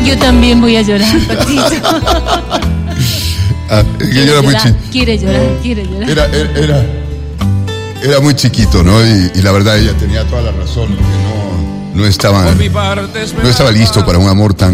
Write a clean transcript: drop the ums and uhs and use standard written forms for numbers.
Yo también voy a llorar, Patricio. Que yo era muy chiquito. Quiere llorar. Era muy chiquito, ¿no? Y la verdad ella tenía toda la razón, que no estaba listo para un amor tan